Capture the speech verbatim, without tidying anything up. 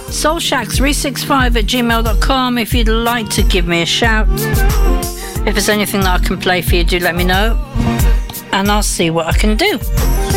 soulshack three six five at gmail dot com if you'd like to give me a shout. If there's anything that I can play for you, do let me know, and I'll see what I can do.